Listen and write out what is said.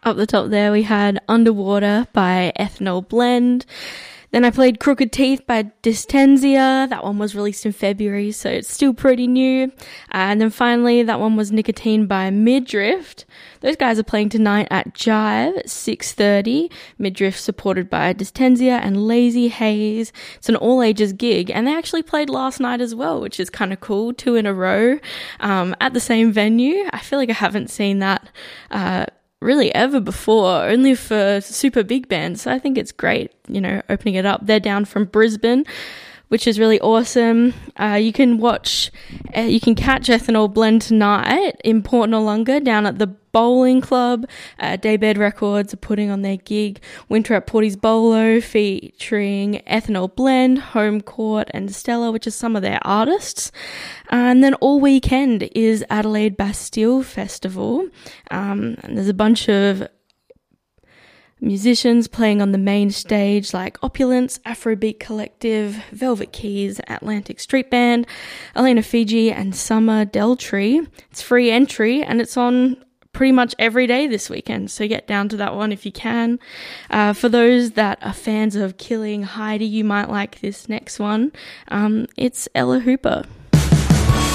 Up the top there, we had Underwater by Ethanol Blend. Then I played Crooked Teeth by Distenzia. That one was released in February, so it's still pretty new. And then finally, that one was Nicotine by Midriff. Those guys are playing tonight at Jive at 6:30. Midriff supported by Distenzia and Lazy Haze. It's an all-ages gig, and they actually played last night as well, which is kind of cool. 2 in a row at the same venue. I feel like I haven't seen that really ever before, only for super big bands. So I think it's great, opening it up. They're down from Brisbane, which is really awesome. You can catch Ethanol Blend tonight in Port Noarlunga down at the Bowling Club. Daybed Records are putting on their gig Winter at Porty's Bolo, featuring Ethanol Blend, Home Court and Stella, which is some of their artists. And then all weekend is Adelaide Bastille Festival. And there's a bunch of musicians playing on the main stage like Opulence, Afrobeat Collective, Velvet Keys, Atlantic Street Band, Elena Fiji and Summer Deltree. It's free entry and it's on pretty much every day this weekend, so get down to that one if you can. For those that are fans of Killing Heidi, you might like this next one. It's Ella Hooper.